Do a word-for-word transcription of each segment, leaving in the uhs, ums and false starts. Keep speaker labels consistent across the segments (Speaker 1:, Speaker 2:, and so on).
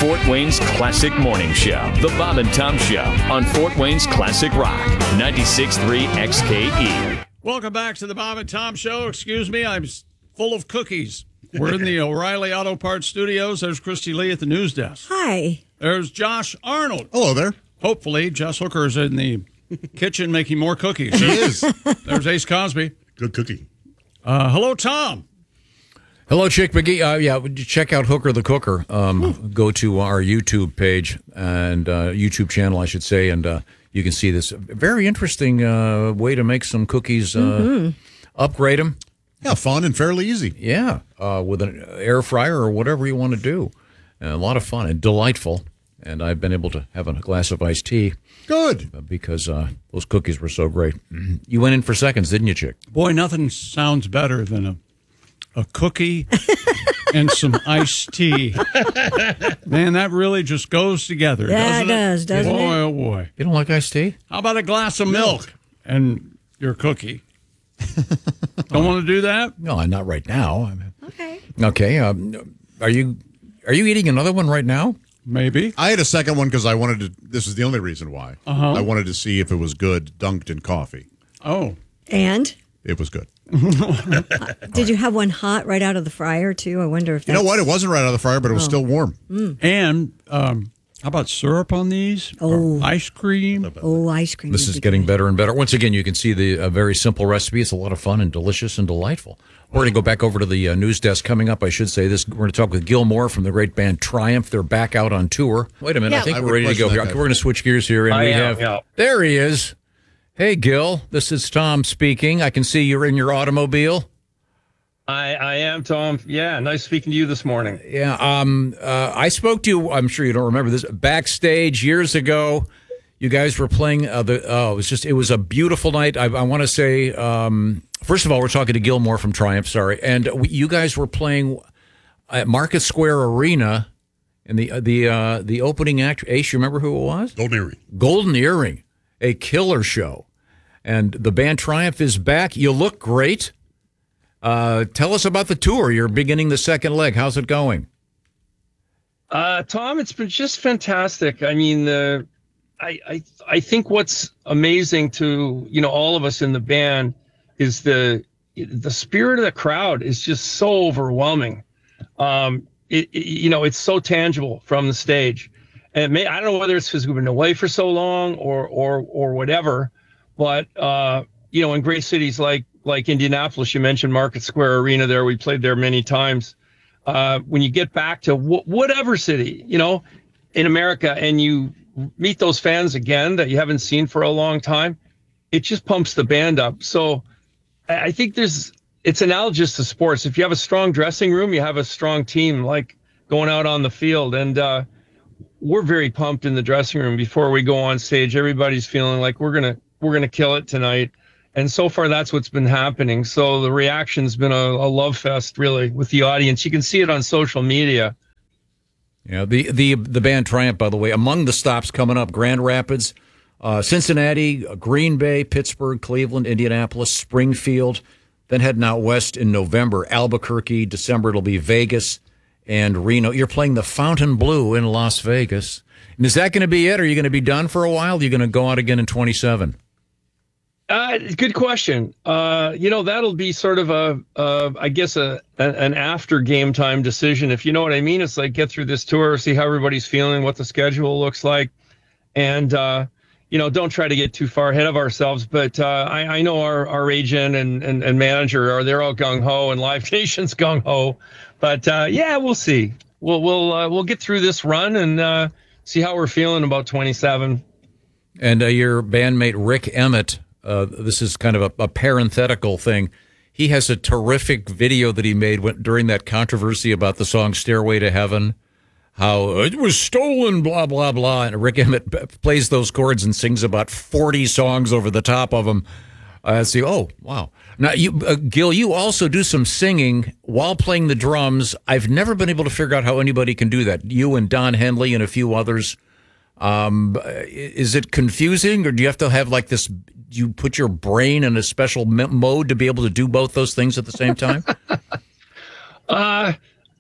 Speaker 1: Fort Wayne's Classic Morning Show, The Bob and Tom Show on Fort Wayne's Classic Rock, ninety-six point three X K E.
Speaker 2: Welcome back to The Bob and Tom Show. Excuse me, I'm full of cookies. We're in the O'Reilly Auto Parts studios. There's Christy Lee at the news desk.
Speaker 3: Hi.
Speaker 2: There's Josh Arnold.
Speaker 4: Hello there.
Speaker 2: Hopefully, Jess Hooker's in the kitchen making more cookies.
Speaker 4: She is.
Speaker 2: There's Ace Cosby.
Speaker 4: Good cookie.
Speaker 2: Uh, hello, Tom.
Speaker 5: Hello, Chick McGee. Uh, yeah, check out Hooker the Cooker. Um, go to our YouTube page and uh, YouTube channel, I should say, and uh, you can see this very interesting uh, way to make some cookies. Uh, mm-hmm. Upgrade them.
Speaker 4: Yeah, fun and fairly easy.
Speaker 5: Yeah, uh, with an air fryer or whatever you want to do. Uh, a lot of fun and delightful. And I've been able to have a glass of iced tea.
Speaker 4: Good.
Speaker 5: Because uh, those cookies were so great. You went in for seconds, didn't you, Chick?
Speaker 2: Boy, nothing sounds better than a a cookie and some iced tea. Man, that really just goes together,
Speaker 3: yeah,
Speaker 2: doesn't
Speaker 3: it? does,
Speaker 2: it?
Speaker 3: doesn't
Speaker 2: boy,
Speaker 3: it?
Speaker 2: Boy, oh boy.
Speaker 5: You don't like iced tea?
Speaker 2: How about a glass of milk, milk and your cookie? Don't want to do that?
Speaker 5: No, not right now.
Speaker 3: Okay.
Speaker 5: Okay. Um, are you are you eating another one right now?
Speaker 2: Maybe.
Speaker 4: I had a second one because I wanted to. This is the only reason why.
Speaker 2: Uh-huh.
Speaker 4: I wanted to see if it was good dunked in coffee.
Speaker 2: Oh.
Speaker 3: And?
Speaker 4: It was good.
Speaker 3: uh, did you have one hot right out of the fryer, too? I wonder if that's...
Speaker 4: You know what? It wasn't right out of the fryer, but it was
Speaker 3: oh.
Speaker 4: still warm.
Speaker 2: Mm. And um, how about syrup on these?
Speaker 3: Oh.
Speaker 2: Or ice cream?
Speaker 3: Oh, ice cream.
Speaker 5: This is getting
Speaker 3: good.
Speaker 5: better and better. Once again, you can see the uh, very simple recipe. It's a lot of fun and delicious and delightful. We're going to go back over to the uh, news desk. Coming up, I should say this. We're going to talk with Gil Moore from the great band Triumph. They're back out on tour. Wait a minute.
Speaker 3: Yeah.
Speaker 5: I think
Speaker 4: I
Speaker 5: we're ready to go here. We're going to switch gears here. And
Speaker 6: I
Speaker 5: we
Speaker 6: am,
Speaker 5: have...
Speaker 6: yeah.
Speaker 5: There he is. Hey, Gil. This is Tom speaking. I can see you're in your automobile.
Speaker 6: I, I am, Tom. Yeah, nice speaking to you this morning.
Speaker 5: Yeah, um, uh, I spoke to you, I'm sure you don't remember this, backstage years ago. You guys were playing, uh, the, oh, it was just, it was a beautiful night. I, I want to say, um, first of all, we're talking to Gil Moore from Triumph, sorry. And we, you guys were playing at Market Square Arena, and the, uh, the, uh, the opening act, Ace, you remember who it was?
Speaker 4: Golden Earring.
Speaker 5: Golden Earring, a killer show. And the band Triumph is back. You look great. Uh, tell us about the tour. You're beginning the second leg. How's it going?
Speaker 6: Uh, Tom, it's been just fantastic. I mean, the I, I I think what's amazing to you know all of us in the band is the the spirit of the crowd is just so overwhelming. Um, it, it you know it's so tangible from the stage, and it may, I don't know whether it's because we've been away for so long or or or whatever, but uh, you know in great cities like. Like Indianapolis, you mentioned Market Square Arena there. We played there many times. Uh, when you get back to w- whatever city, you know, in America, and you meet those fans again that you haven't seen for a long time, it just pumps the band up. So I think there's, it's analogous to sports. If you have a strong dressing room, you have a strong team, like going out on the field. And uh, we're very pumped in the dressing room before we go on stage. Everybody's feeling like we're gonna we're gonna kill it tonight. And so far, that's what's been happening. So the reaction's been a, a love fest, really, with the audience. You can see it on social media.
Speaker 5: Yeah, the the the band Triumph, by the way, among the stops coming up: Grand Rapids, uh, Cincinnati, Green Bay, Pittsburgh, Cleveland, Indianapolis, Springfield. Then heading out west in November, Albuquerque. December it'll be Vegas and Reno. You're playing the Fontainebleau in Las Vegas. And is that going to be it? Or are you going to be done for a while? Are you going to go out again in twenty-seven?
Speaker 6: Uh, good question. Uh, you know, that'll be sort of a, uh, I guess, a, a an after game time decision, if you know what I mean. It's like get through this tour, see how everybody's feeling, what the schedule looks like, and uh, you know, don't try to get too far ahead of ourselves. But uh, I, I know our, our agent and, and, and manager are they're all gung ho, and Live Nation's gung ho. But uh, yeah, we'll see. We'll we'll uh, we'll get through this run and uh, see how we're feeling about twenty-seven.
Speaker 5: And uh, your bandmate Rick Emmett. Uh, this is kind of a, a parenthetical thing. He has a terrific video that he made when, during that controversy about the song Stairway to Heaven, how it was stolen, blah, blah, blah. And Rick Emmett b- plays those chords and sings about forty songs over the top of them. I see, oh, wow. Now, you, uh, Gil, you also do some singing while playing the drums. I've never been able to figure out how anybody can do that. You and Don Henley and a few others. Um, is it confusing, or do you have to have like this? You put your brain in a special m- mode to be able to do both those things at the same time?
Speaker 6: uh,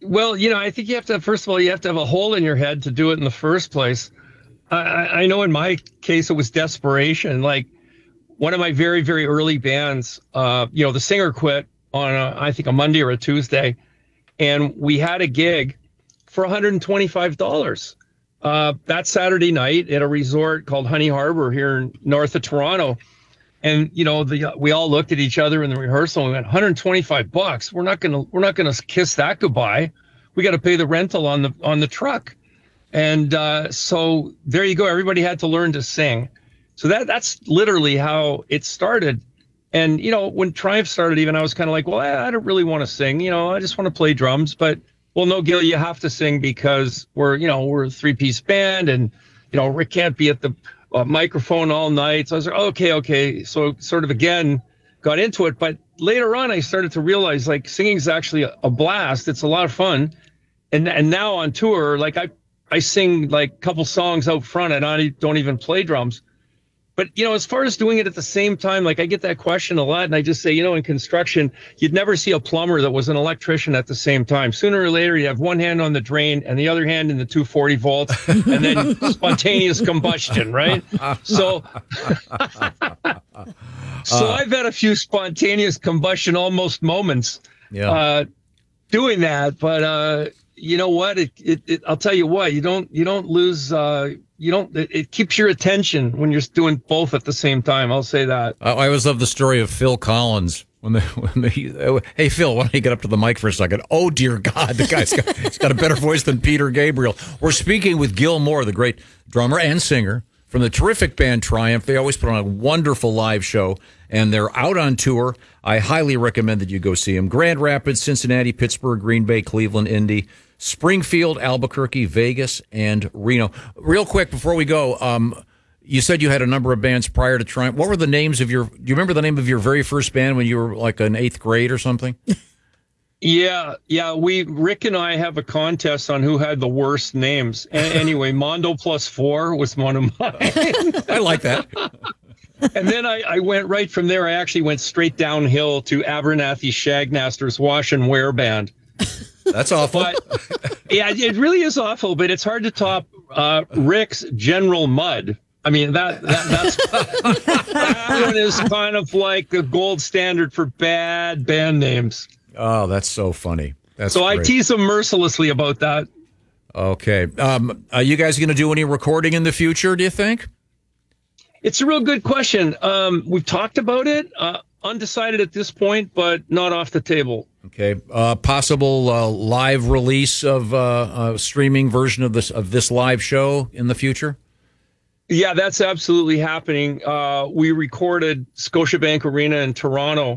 Speaker 6: Well, you know, I think you have to, first of all, you have to have a hole in your head to do it in the first place. I, I know in my case, it was desperation. Like one of my very, very early bands, uh, you know, the singer quit on, a, I think, a Monday or a Tuesday. And we had a gig for one hundred twenty-five dollars uh, that Saturday night at a resort called Honey Harbor here north of Toronto. And, you know, the, we all looked at each other in the rehearsal and went, one hundred twenty-five bucks. We're not going to, we're not going to kiss that goodbye. We got to pay the rental on the, on the truck. And uh, so there you go. Everybody had to learn to sing. So that, that's literally how it started. And, you know, when Triumph started, even I was kind of like, well, I, I don't really want to sing. You know, I just want to play drums. But, well, no, Gil, you have to sing because we're, you know, we're a three piece band and, you know, Rick can't be at the uh, microphone all night. So I was like, okay, okay. So sort of again got into it. But later on, I started to realize like singing is actually a, a blast. It's a lot of fun. And and now on tour, like I, I sing like a couple songs out front and I don't even play drums. But, you know, as far as doing it at the same time, like I get that question a lot and I just say, you know, in construction, you'd never see a plumber that was an electrician at the same time. Sooner or later, you have one hand on the drain and the other hand in the two forty volts and then spontaneous combustion, right? So, so I've had a few spontaneous combustion almost moments
Speaker 5: Yeah.
Speaker 6: uh, doing that. But uh, you know what? It, it, it, I'll tell you what, you don't you don't lose. Uh, You don't. It, it keeps your attention when you're doing both at the same time. I'll say that.
Speaker 5: I, I always love the story of Phil Collins when they when they. Uh, hey Phil, why don't you get up to the mic for a second? Oh dear God, the guy's got he's got a better voice than Peter Gabriel. We're speaking with Gil Moore, the great drummer and singer from the terrific band Triumph. They always put on a wonderful live show, and they're out on tour. I highly recommend that you go see them. Grand Rapids, Cincinnati, Pittsburgh, Green Bay, Cleveland, Indy, Springfield, Albuquerque, Vegas, and Reno. Real quick before we go, um, you said you had a number of bands prior to Triumph. What were the names of your? Do you remember the name of your very first band when you were like in eighth grade or something?
Speaker 6: Yeah, yeah. We Rick and I have a contest on who had the worst names. A- anyway, Mondo Plus Four was one of mine.
Speaker 5: I like that.
Speaker 6: And then I, I went right from there. I actually went straight downhill to Abernathy Shagnasters Wash and Wear Band.
Speaker 5: That's awful.
Speaker 6: But, yeah, it really is awful, but it's hard to top uh, Rick's General Mud. I mean, that, that that's that one is kind of like the gold standard for bad band names.
Speaker 5: Oh, that's so funny. That's
Speaker 6: so
Speaker 5: great.
Speaker 6: I tease him mercilessly about that.
Speaker 5: Okay. Um, are you guys going to do any recording in the future, do you think?
Speaker 6: It's a real good question. Um, we've talked about it, uh, undecided at this point, but not off the table.
Speaker 5: Okay. Uh, possible uh, live release of uh, a streaming version of this of this live show in the future?
Speaker 6: Yeah, that's absolutely happening. Uh, we recorded Scotiabank Arena in Toronto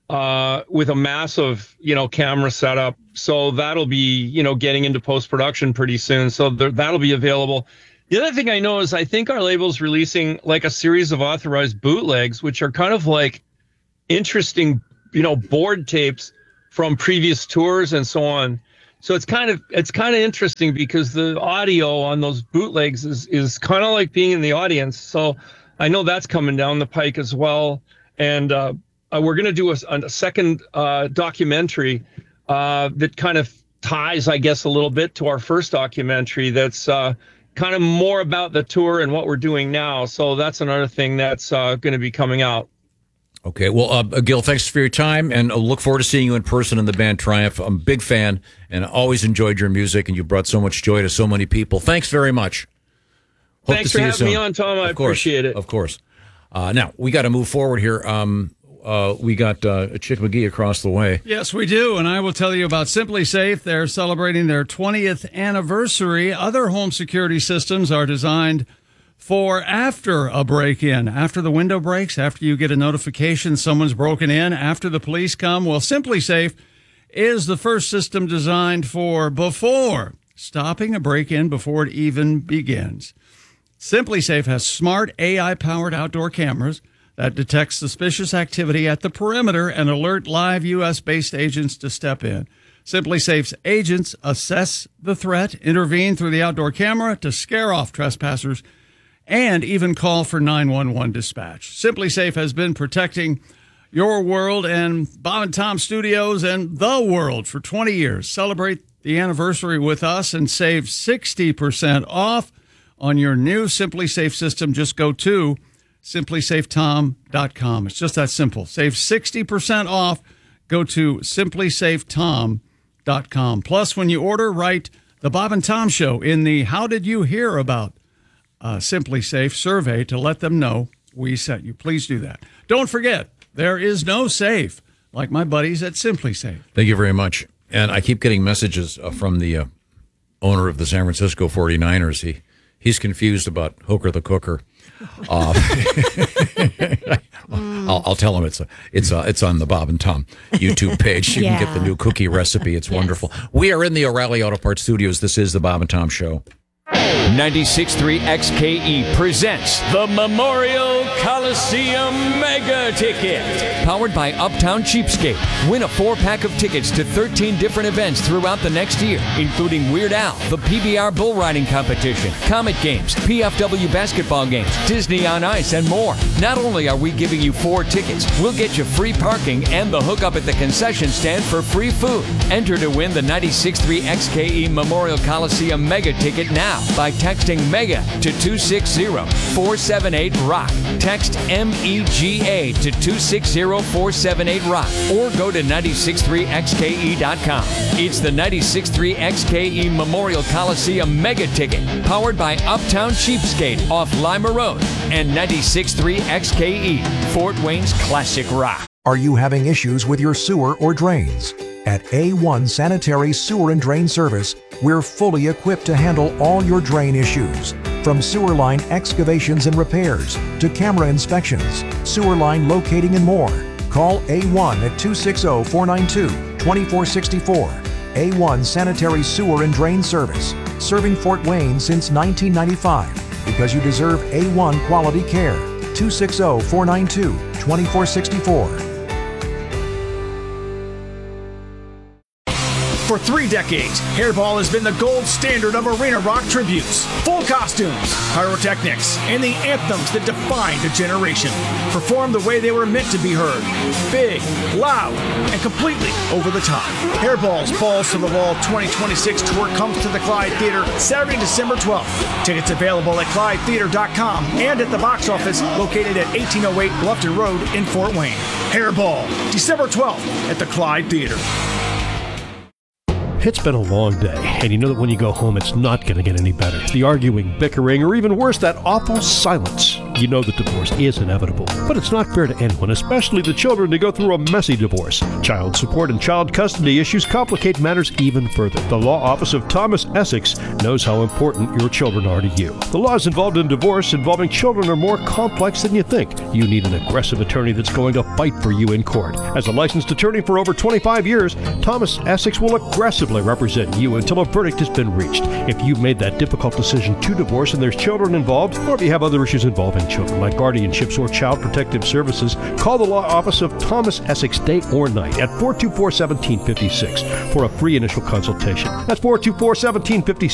Speaker 6: uh, with a massive, you know, camera setup. So that'll be, you know, getting into post-production pretty soon. So there, that'll be available. The other thing I know is I think our label's releasing like a series of authorized bootlegs, which are kind of like interesting, you know, board tapes from previous tours and so on. So it's kind of it's kind of interesting because the audio on those bootlegs is is kind of like being in the audience. So I know that's coming down the pike as well. And uh, uh, we're going to do a, a second uh, documentary uh, that kind of ties, I guess, a little bit to our first documentary. That's uh, kind of more about the tour and what we're doing now. So that's another thing that's uh, going to be coming out.
Speaker 5: Okay. Well, uh, Gil, thanks for your time, and I look forward to seeing you in person in the band Triumph. I'm a big fan, and always enjoyed your music, and you brought so much joy to so many people. Thanks very much. Hope
Speaker 6: Thanks
Speaker 5: to
Speaker 6: for
Speaker 5: see you
Speaker 6: having
Speaker 5: soon.
Speaker 6: me on, Tom. I
Speaker 5: Of course,
Speaker 6: appreciate it.
Speaker 5: Of course. Uh, now, we got to move forward here. Um, uh, we got uh, Chick McGee across the way.
Speaker 2: Yes, we do, and I will tell you about Simply Safe. They're celebrating their twentieth anniversary. Other home security systems are designed for after a break-in, after the window breaks, after you get a notification someone's broken in, after the police come. Well, Simply Safe is the first system designed for before, stopping a break-in before it even begins. Simply Safe has smart A I-powered outdoor cameras that detect suspicious activity at the perimeter and alert live U S-based agents to step in. Simply Safe's agents assess the threat, intervene through the outdoor camera to scare off trespassers, and even call for nine one one dispatch. Simply Safe has been protecting your world and Bob and Tom Studios and the world for twenty years. Celebrate the anniversary with us and save sixty percent off on your new Simply Safe system. Just go to simply safe tom dot com. It's just that simple. Save sixty percent off. Go to simply safe tom dot com. Plus, when you order, write The Bob and Tom Show in the How Did You Hear About uh, Simply Safe survey to let them know we sent you. Please do that. Don't forget, there is no safe like my buddies at Simply Safe.
Speaker 5: Thank you very much. And I keep getting messages uh, from the uh, owner of the San Francisco forty-niners. He He's confused about Hooker the Cooker. Uh, I'll, I'll tell him it's a, it's a, it's on the Bob and Tom YouTube page. You
Speaker 3: Yeah.
Speaker 5: can get the new cookie recipe. It's wonderful. We are in the O'Reilly Auto Parts studios. This is the Bob and Tom Show.
Speaker 1: ninety-six point three X K E presents the Memorial Coliseum Mega Ticket. Powered by Uptown Cheapskate. Win a four-pack of tickets to thirteen different events throughout the next year, including Weird Al, the P B R Bull Riding Competition, Comet Games, P F W basketball games, Disney on Ice, and more. Not only are we giving you four tickets, we'll get you free parking and the hookup at the concession stand for free food. Enter to win the ninety-six point three X K E Memorial Coliseum Mega Ticket now by texting MEGA to two six zero four seven eight ROCK. Text M E G A to two six zero four seven eight ROCK or go to ninety-six point three X K E dot com. It's the ninety-six point three X K E Memorial Coliseum Mega Ticket, powered by Uptown Cheapskate off Lima Road and ninety-six point three X K E, Fort Wayne's classic rock.
Speaker 7: Are you having issues with your sewer or drains? At A one Sanitary Sewer and Drain Service, we're fully equipped to handle all your drain issues. From sewer line excavations and repairs to camera inspections, sewer line locating and more. Call A one at two six zero four nine two two four six four. A one Sanitary Sewer and Drain Service, serving Fort Wayne since nineteen ninety-five. Because you deserve A one quality care. two six zero four nine two two four six four.
Speaker 8: For three decades, Hairball has been the gold standard of arena rock tributes. Full costumes, pyrotechnics, and the anthems that defined a generation. Performed the way they were meant to be heard. Big, loud, and completely over the top. Hairball's Balls to the Wall twenty twenty-six tour comes to the Clyde Theater Saturday, December twelfth. Tickets available at clyde theater dot com and at the box office located at eighteen oh eight Bluffton Road in Fort Wayne. Hairball, December twelfth at the Clyde Theater.
Speaker 9: It's been a long day, and you know that when you go home, it's not going to get any better. The arguing, bickering, or even worse, that awful silence. You know that divorce is inevitable, but it's not fair to anyone, especially the children, to go through a messy divorce. Child support and child custody issues complicate matters even further. The law office of Thomas Essex knows how important your children are to you. The laws involved in divorce involving children are more complex than you think. You need an aggressive attorney that's going to fight for you in court. As a licensed attorney for over twenty-five years, Thomas Essex will aggressively represent you until a verdict has been reached. If you've made that difficult decision to divorce and there's children involved, or if you have other issues involving children like guardianships or child protective services, call the law office of Thomas Essex day or night at four two four, one seven five six for a free initial consultation. That's four two four, one seven five six.